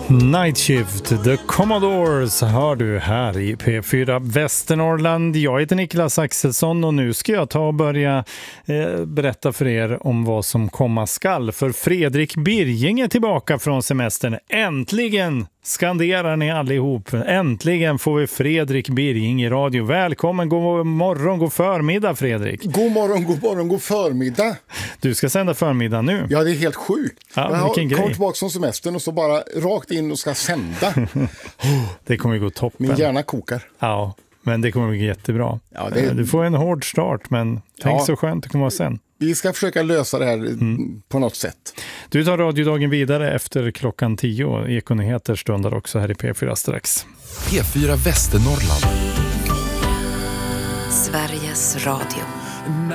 Night Shift, The Commodores hör du här i P4 Västernorrland. Jag heter Niklas Axelsson och nu ska jag ta och börja berätta för er om vad som komma skall. För Fredrik Birging är tillbaka från semestern. Äntligen skanderar ni allihop. Äntligen får vi Fredrik Birging i radio. Välkommen, god morgon, god förmiddag Fredrik. God morgon, god förmiddag. Du ska sända förmiddag nu. Ja, det är helt sjukt. Ja, jag har grej. kommit tillbaka från semestern och så bara rakt in och ska sända. Det kommer gå toppen. Min hjärna kokar. Ja, men det kommer bli jättebra. Ja, du får en hård start, men tänk så skönt det kommer vara sen. Vi ska försöka lösa det här på något sätt. Du tar radiodagen vidare efter klockan 10. Ekonyheter stundar också här i P4 strax. P4 Västernorrland. Sveriges Radio.